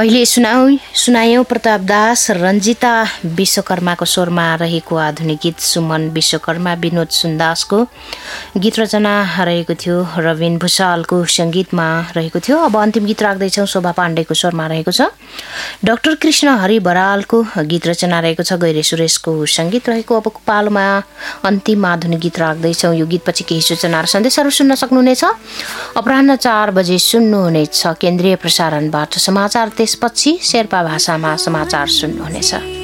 अहिले सुनायौं प्रताप दास रञ्जिता विश्वकर्माको स्वरमा रहेको आधुनिक गीत सुमन विश्वकर्मा विनोद सुन्दासको गीत रचना रहेको थियो। रविन भुषालको सङ्गीतमा रहेको थियो। अब अन्तिम गीत राख्दैछौँ, शोभा पाण्डेको स्वरमा रहेको छ। डाक्टर कृष्ण हरि बरालको गीत रचना रहेको छ। गैरे सुरेशको सङ्गीत रहेको अब पालोमा अन्तिम आधुनिक गीत राख्दैछौँ। यो गीतपछि केही सूचना र सन्देशहरू सुन्न सक्नुहुनेछ। अपराह्न 4 बजे सुन्नुहुनेछ केन्द्रीय प्रसारणबाट समाचार, त्यसपछि शेर्पा भाषामा समाचार सुन्नुहुनेछ।